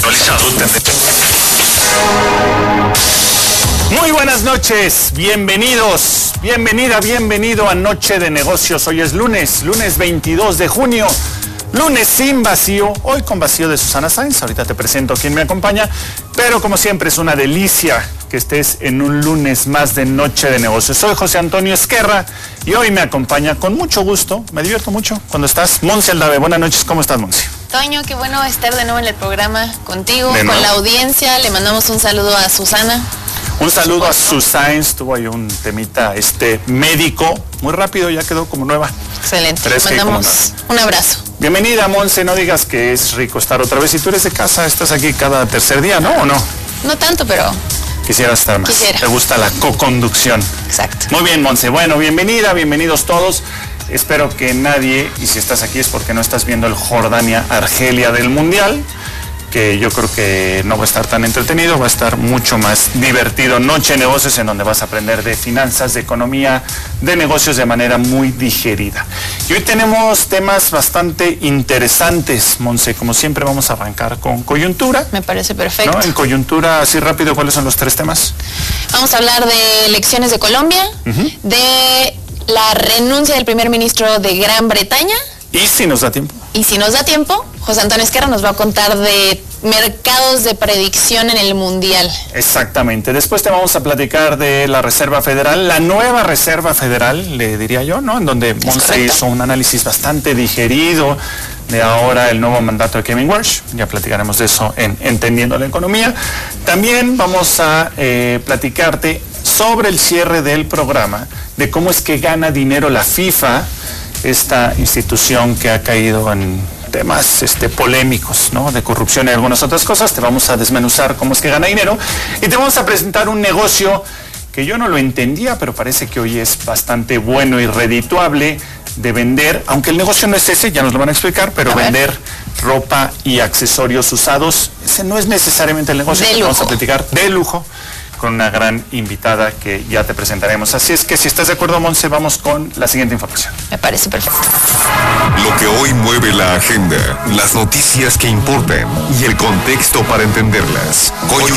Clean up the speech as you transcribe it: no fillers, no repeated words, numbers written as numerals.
Actualizado. Muy buenas noches, bienvenidos, bienvenido a Noche de Negocios. Hoy es lunes 22 de junio, lunes sin vacío, hoy con vacío de Susana Sáenz. Ahorita te presento a quien me acompaña, pero como siempre es una delicia que estés en un lunes más de Noche de Negocios. Soy José Antonio Esquerra y hoy me acompaña con mucho gusto, me divierto mucho cuando estás, Monse Aldave. Buenas noches, ¿cómo estás, Monse? Toño, qué bueno estar de nuevo en el programa contigo, con la audiencia. Le mandamos un saludo a Susana. Un saludo a Susana, tuvo ahí un temita médico, muy rápido, ya quedó como nueva. Excelente, mandamos un abrazo. Bienvenida, Monse, no digas que es rico estar otra vez. Si tú eres de casa, estás aquí cada tercer día, ¿no? ¿O no? No tanto, pero... Quisiera estar más. Quisiera. Te gusta la co-conducción. Exacto. Muy bien, Monse. Bueno, bienvenidos todos. Espero que nadie, y si estás aquí es porque no estás viendo el Jordania-Argelia del Mundial, que yo creo que no va a estar tan entretenido, va a estar mucho más divertido. Noche de Negocios, en donde vas a aprender de finanzas, de economía, de negocios de manera muy digerida. Y hoy tenemos temas bastante interesantes, Monse. Como siempre vamos a arrancar con coyuntura. Me parece perfecto. ¿No? En coyuntura, así rápido, ¿cuáles son los tres temas? Vamos a hablar de elecciones de Colombia, de la renuncia del primer ministro de Gran Bretaña. ¿Y si nos da tiempo? Y si nos da tiempo, José Antonio Esquerra nos va a contar de mercados de predicción en el Mundial. Exactamente. Después te vamos a platicar de la Reserva Federal, la nueva Reserva Federal, le diría yo, ¿no? En donde Monse hizo un análisis bastante digerido de ahora el nuevo mandato de Kevin Warsh. Ya platicaremos de eso en Entendiendo la Economía. También vamos a platicarte sobre el cierre del programa, de cómo es que gana dinero la FIFA, esta institución que ha caído en temas polémicos, ¿no? De corrupción y algunas otras cosas. Te vamos a desmenuzar cómo es que gana dinero y te vamos a presentar un negocio que yo no lo entendía, pero parece que hoy es bastante bueno y redituable de vender, aunque el negocio no es ese, ya nos lo van a explicar, pero vender ropa y accesorios usados, ese no es necesariamente el negocio que vamos a platicar, de lujo, con una gran invitada que ya te presentaremos. Así es que si estás de acuerdo, Monse, vamos con la siguiente información. Me parece perfecto. Lo que hoy mueve la agenda, las noticias que importan y el contexto para entenderlas.